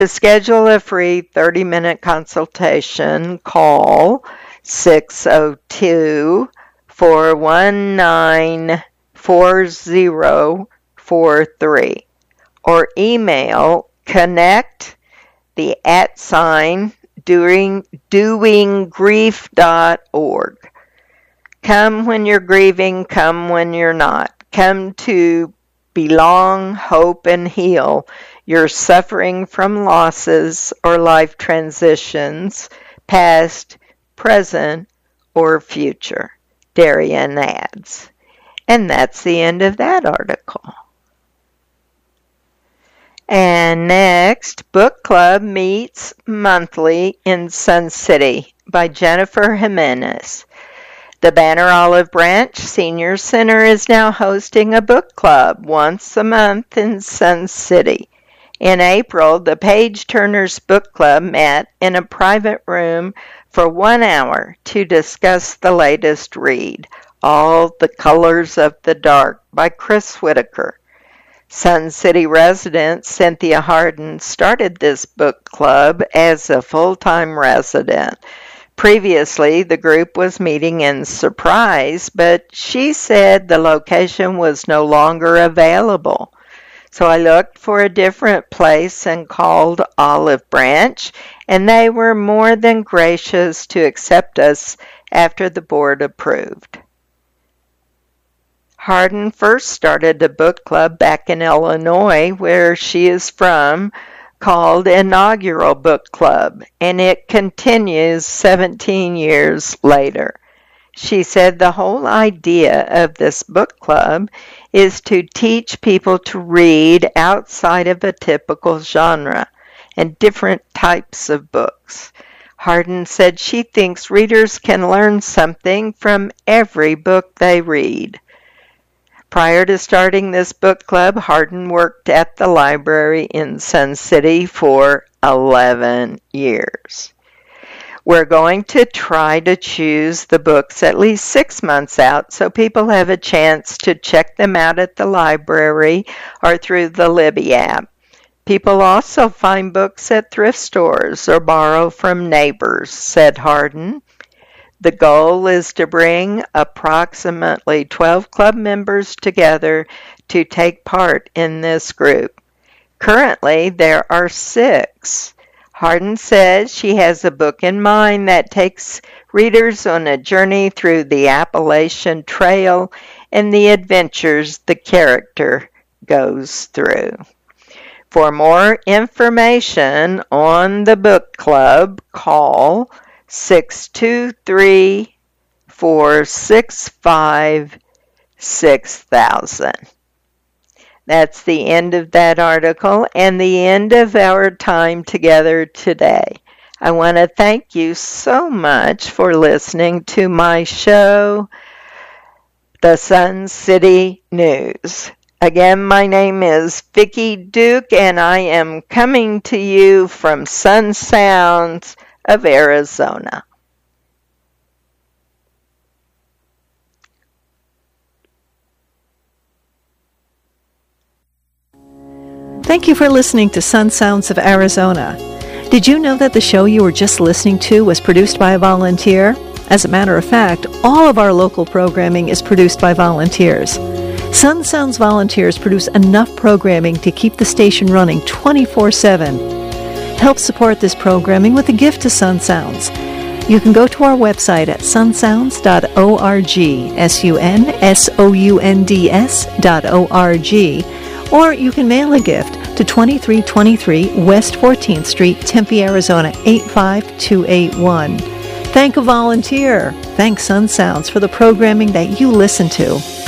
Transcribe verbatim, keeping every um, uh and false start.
To schedule a free thirty-minute consultation, call six oh two, four one nine, four oh four three or email connect the at sign doing doing grief dot org. Come when you're grieving, come when you're not. Come to belong, hope, and heal. You're suffering from losses or life transitions, past, present, or future. Darien adds. And that's the end of that article. And next, Book Club meets monthly in Sun City by Jennifer Jimenez. The Banner Olive Branch Senior Center is now hosting a book club once a month in Sun City. In April, the Page Turners Book Club met in a private room for one hour to discuss the latest read, All the Colors of the Dark by Chris Whitaker. Sun City resident Cynthia Harden started this book club as a full-time resident. Previously, the group was meeting in Surprise, but she said the location was no longer available. So I looked for a different place and called Olive Branch, and they were more than gracious to accept us after the board approved. Harden first started a book club back in Illinois, where she is from, called Inaugural Book Club, and it continues seventeen years later. She said the whole idea of this book club is to teach people to read outside of a typical genre and different types of books. Harden said she thinks readers can learn something from every book they read. Prior to starting this book club, Harden worked at the library in Sun City for eleven years. We're going to try to choose the books at least six months out so people have a chance to check them out at the library or through the Libby app. People also find books at thrift stores or borrow from neighbors, said Harden. The goal is to bring approximately twelve club members together to take part in this group. Currently, there are six. Harden says she has a book in mind that takes readers on a journey through the Appalachian Trail and the adventures the character goes through. For more information on the book club, call six two three, four six five, six thousand. That's the end of that article and the end of our time together today. I want to thank you so much for listening to my show, The Sun City News. Again, my name is Vicki Duke, and I am coming to you from Sun Sounds of Arizona. Thank you for listening to Sun Sounds of Arizona. Did you know that the show you were just listening to was produced by a volunteer? As a matter of fact, all of our local programming is produced by volunteers. Sun Sounds volunteers produce enough programming to keep the station running twenty-four seven. Help support this programming with a gift to Sun Sounds. You can go to our website at sun sounds dot org, S U N S O U N D S dot O R G, or you can mail a gift to twenty-three twenty-three West fourteenth Street, Tempe, Arizona, eight five two eight one. Thank a volunteer. Thank Sun Sounds for the programming that you listen to.